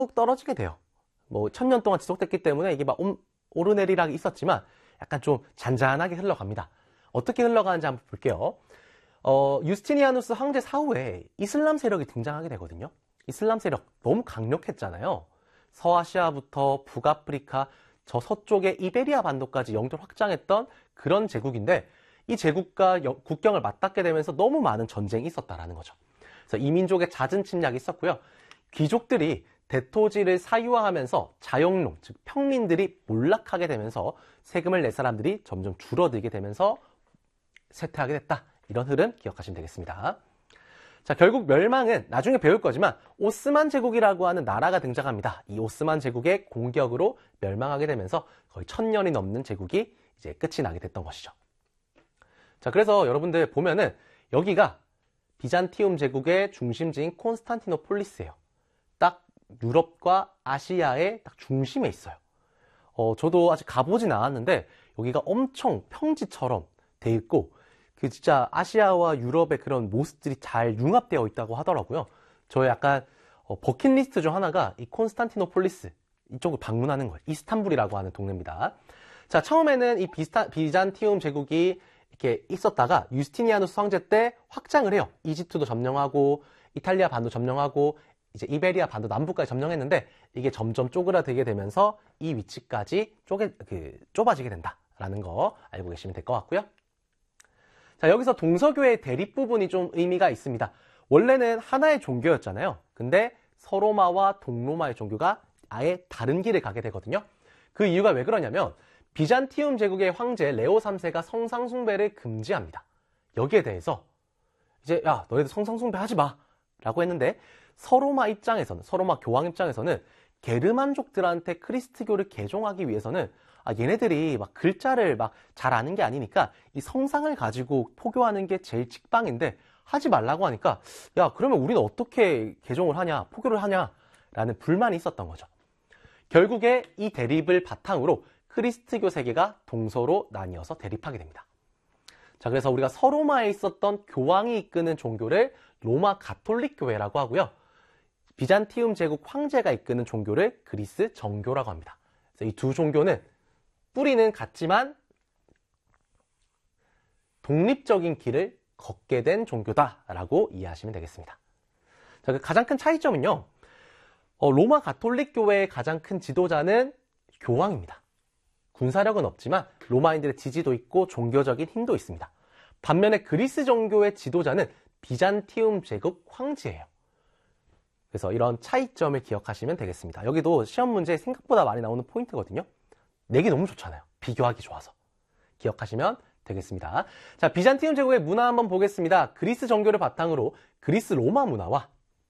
떨어지게 돼요. 뭐 1000년 동안 지속됐기 때문에 이게 막 오르내리락이 있었지만 약간 좀 잔잔하게 흘러갑니다. 어떻게 흘러가는지 한번 볼게요. 유스티니아누스 황제 사후에 이슬람 세력이 등장하게 되거든요. 이슬람 세력 너무 강력했잖아요. 서아시아부터 북아프리카, 저 서쪽의 이베리아 반도까지 영토를 확장했던 그런 제국인데 이 제국과 국경을 맞닿게 되면서 너무 많은 전쟁이 있었다라는 거죠. 그래서 이민족의 잦은 침략이 있었고요. 귀족들이 대토지를 사유화하면서 자영농, 즉 평민들이 몰락하게 되면서 세금을 낼 사람들이 점점 줄어들게 되면서 쇠퇴하게 됐다. 이런 흐름 기억하시면 되겠습니다. 자, 결국 멸망은 나중에 배울 거지만 오스만 제국이라고 하는 나라가 등장합니다. 이 오스만 제국의 공격으로 멸망하게 되면서 거의 1000년이 넘는 제국이 이제 끝이 나게 됐던 것이죠. 자, 그래서 여러분들 보면은 여기가 비잔티움 제국의 중심지인 콘스탄티노폴리스예요. 딱 유럽과 아시아의 딱 중심에 있어요. 저도 아직 가보진 않았는데 여기가 엄청 평지처럼 돼 있고 그 진짜 아시아와 유럽의 그런 모습들이 잘 융합되어 있다고 하더라고요. 저의 약간 버킷리스트 중 하나가 이 콘스탄티노폴리스 이쪽을 방문하는 거예요. 이스탄불이라고 하는 동네입니다. 자, 처음에는 이 비잔티움 제국이 이렇게 있었다가 유스티니아누스 황제 때 확장을 해요. 이집트도 점령하고 이탈리아 반도 점령하고 이제 이베리아 반도 남부까지 점령했는데 이게 점점 쪼그라들게 되면서 이 위치까지 좁아지게 된다라는 거 알고 계시면 될 것 같고요. 자, 여기서 동서교의 대립 부분이 좀 의미가 있습니다. 원래는 하나의 종교였잖아요. 근데 서로마와 동로마의 종교가 아예 다른 길을 가게 되거든요. 그 이유가 왜 그러냐면 비잔티움 제국의 황제 레오 3세가 성상 숭배를 금지합니다. 여기에 대해서 이제 야, 너희들 성상 숭배하지 마 라고 했는데 서로마 교황 입장에서는 게르만족들한테 크리스트교를 개종하기 위해서는 얘네들이 막 글자를 막 잘 아는 게 아니니까 이 성상을 가지고 포교하는 게 제일 직방인데 하지 말라고 하니까 야, 그러면 우리는 어떻게 개종을 하냐, 포교를 하냐 라는 불만이 있었던 거죠. 결국에 이 대립을 바탕으로 크리스트교 세계가 동서로 나뉘어서 대립하게 됩니다. 자, 그래서 우리가 서로마에 있었던 교황이 이끄는 종교를 로마 가톨릭 교회라고 하고요. 비잔티움 제국 황제가 이끄는 종교를 그리스 정교라고 합니다. 그래서 이 두 종교는 뿌리는 같지만 독립적인 길을 걷게 된 종교다라고 이해하시면 되겠습니다. 자, 그 가장 큰 차이점은요. 로마 가톨릭 교회의 가장 큰 지도자는 교황입니다. 군사력은 없지만 로마인들의 지지도 있고 종교적인 힘도 있습니다. 반면에 그리스 정교의 지도자는 비잔티움 제국 황제예요. 그래서 이런 차이점을 기억하시면 되겠습니다. 여기도 시험 문제에 생각보다 많이 나오는 포인트거든요. 내기 너무 좋잖아요. 비교하기 좋아서. 기억하시면 되겠습니다. 자, 비잔티움 제국의 문화 한번 보겠습니다. 그리스 정교를 바탕으로 그리스 로마 문화와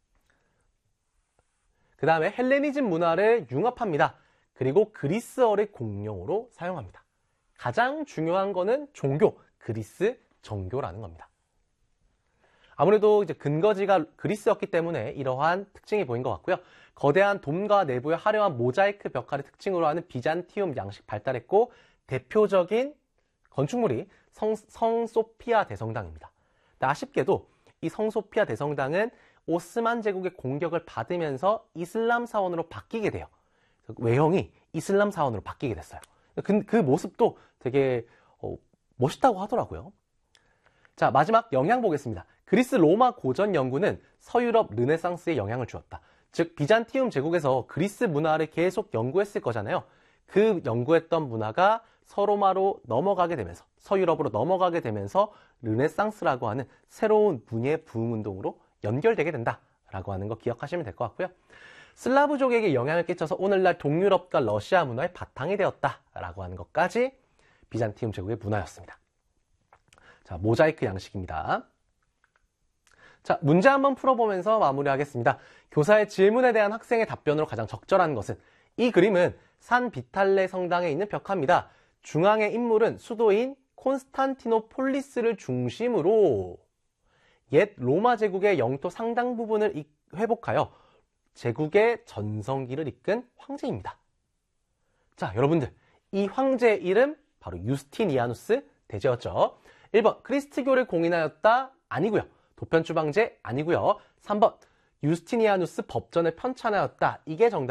그 다음에 헬레니즘 문화를 융합합니다. 그리고 그리스어를 공용어로 사용합니다. 가장 중요한 거는 종교, 그리스 정교라는 겁니다. 아무래도 이제 근거지가 그리스였기 때문에 이러한 특징이 보인 것 같고요. 거대한 돔과 내부의 화려한 모자이크 벽화를 특징으로 하는 비잔티움 양식 발달했고 대표적인 건축물이 성 소피아 대성당입니다. 아쉽게도 이 성 소피아 대성당은 오스만 제국의 공격을 받으면서 이슬람 사원으로 바뀌게 돼요. 외형이 이슬람 사원으로 바뀌게 됐어요. 그 모습도 되게 멋있다고 하더라고요. 자, 마지막 영향 보겠습니다. 그리스 로마 고전 연구는 서유럽 르네상스에 영향을 주었다. 즉 비잔티움 제국에서 그리스 문화를 계속 연구했을 거잖아요. 그 연구했던 문화가 서로마로 넘어가게 되면서 서유럽으로 넘어가게 되면서 르네상스라고 하는 새로운 문예 부흥 운동으로 연결되게 된다라고 하는 거 기억하시면 될 것 같고요. 슬라브족에게 영향을 끼쳐서 오늘날 동유럽과 러시아 문화의 바탕이 되었다라고 하는 것까지 비잔티움 제국의 문화였습니다. 자, 모자이크 양식입니다. 자, 문제 한번 풀어보면서 마무리하겠습니다. 교사의 질문에 대한 학생의 답변으로 가장 적절한 것은 이 그림은 산 비탈레 성당에 있는 벽화입니다. 중앙의 인물은 수도인 콘스탄티노폴리스를 중심으로 옛 로마 제국의 영토 상당 부분을 회복하여 제국의 전성기를 이끈 황제입니다. 자, 여러분들, 이 황제의 이름 바로 유스티니아누스 대제였죠. 1번 크리스트교를 공인하였다 아니고요. 도편추방제 아니고요. 3번 유스티니아누스 법전을 편찬하였다. 이게 정답.